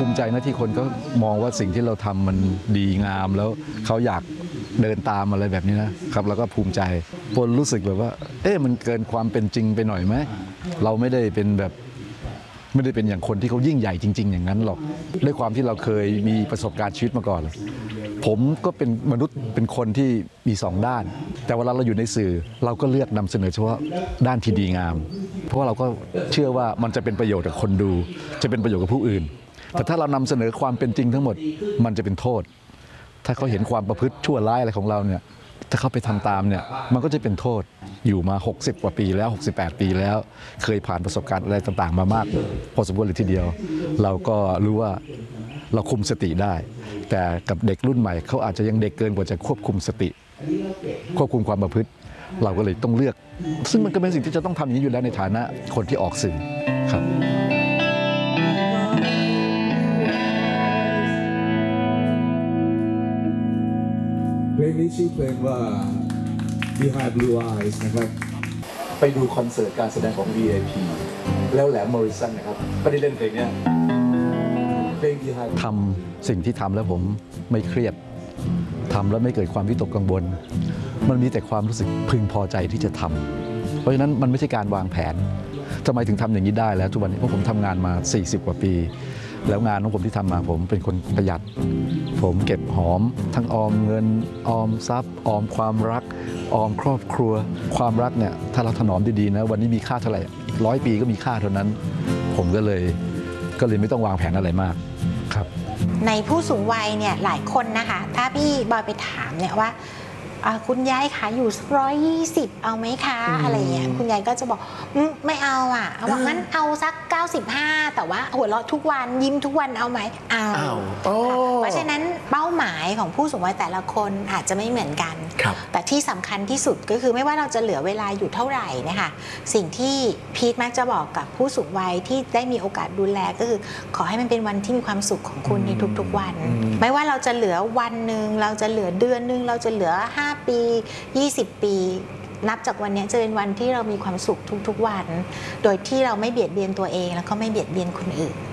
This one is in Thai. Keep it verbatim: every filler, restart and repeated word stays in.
ภูมิใจนะที่คนก็มองว่าสิ่งที่เราทำมันดีงามแล้วเขาอยากเดินตามอะไรแบบนี้นะครับแล้วก็ภูมิใจปนรู้สึกแบบว่าเอ๊ะมันเกินความเป็นจริงไปหน่อยไหมเราไม่ได้เป็นแบบไม่ได้เป็นอย่างคนที่เขายิ่งใหญ่จริงๆอย่างนั้นหรอกด้วยความที่เราเคยมีประสบการณ์ชีวิตมาก่อนผมก็เป็นมนุษย์เป็นคนที่มีสองด้านแต่เวลาเราอยู่ในสื่อเราก็เลือกนำเสนอเฉพาะด้านที่ดีงามเพราะว่าเราก็เชื่อว่ามันจะเป็นประโยชน์กับคนดูจะเป็นประโยชน์กับผู้อื่นแต่ถ้าเรานำเสนอความเป็นจริงทั้งหมดมันจะเป็นโทษถ้าเขาเห็นความประพฤติชั่วร้ายอะไรของเราเนี่ยถ้าเขาไปทำตามเนี่ยมันก็จะเป็นโทษอยู่มาหกสิบกว่าปีแล้วหกสิบแปดปีแล้วเคยผ่านประสบการณ์อะไรต่างๆมามากพอสมควรเลยทีเดียวเราก็รู้ว่าเราคุมสติได้แต่กับเด็กรุ่นใหม่เขาอาจจะยังเด็กเกินกว่าจะควบคุมสติควบคุมความประพฤติเราก็เลยต้องเลือกซึ่งมันก็เป็นสิ่งที่จะต้องทำอย่างนี้อยู่แล้วในฐานะคนที่ออกสื่อครับเพลงนี้ชื่อเพลงว่า Behind Blue Eyes นะครับไปดูคอนเสิร์ตการแสดงของ วี ไอ พี แล้วแหลมมอริสันนะครับไม่ได้เล่นเพลงนี้เพลง Behind ทำสิ่งที่ทำแล้วผมไม่เครียดทำแล้วไม่เกิดความวิตกกังวลมันมีแต่ความรู้สึกพึงพอใจที่จะทำเพราะฉะนั้นมันไม่ใช่การวางแผนทำไมถึงทำอย่างนี้ได้แล้วทุกวันนี้เพราะผมทำงานมาสี่สิบกว่าปีแล้วงานของผมที่ทำมาผมเป็นคนประหยัดผมเก็บหอมทั้งออมเงินออมทรัพย์ออมความรักออมครอบครัวความรักเนี่ยถ้าเราถนอมดีๆนะวันนี้มีค่าเท่าไหร่อีกร้อยปีก็มีค่าเท่านั้นผมก็เลยก็เลยไม่ต้องวางแผนอะไรมากครับในผู้สูงวัยเนี่ยหลายคนนะคะถ้าพี่บอยไปถามเนี่ยว่าคุณยายคะอยู่สักร้อยยี่สิบเอาไหมคะอะไรเงี้ยคุณยายก็จะบอกไม่เอาอ่ะเอาบอกงั้นเอาสักเก้าสิบห้าแต่ว่าหัวเราะทุกวันยิ้มทุกวันเอาไหมเอาเพราะฉะนั้นเป้าหมายของผู้สูงวัยแต่ละคนอาจจะไม่เหมือนกันแต่ที่สำคัญที่สุดก็คือไม่ว่าเราจะเหลือเวลาอยู่เท่าไหร่นะคะสิ่งที่พีทมักจะบอกกับผู้สูงวัยที่ได้มีโอกาสดูแลก็คือขอให้มันเป็นวันที่มีความสุขของคุณในทุกๆวันไม่ว่าเราจะเหลือวันหนึ่งเราจะเหลือเดือนหนึ่งเราจะเหลือห้าปียี่สิบปีนับจากวันนี้จะเป็นวันที่เรามีความสุขทุกๆวันโดยที่เราไม่เบียดเบียนตัวเองแล้วก็ไม่เบียดเบียนคนอื่น